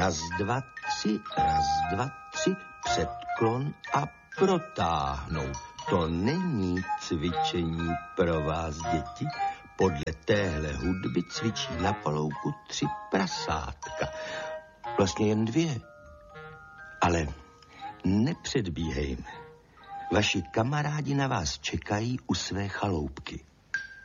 Raz, dva, tři, předklon a protáhnout. To není cvičení pro vás, děti. Podle téhle hudby cvičí na palouku 3 prasátka. Vlastně jen 2. Ale nepředbíhejme. Vaši kamarádi na vás čekají u své chaloupky.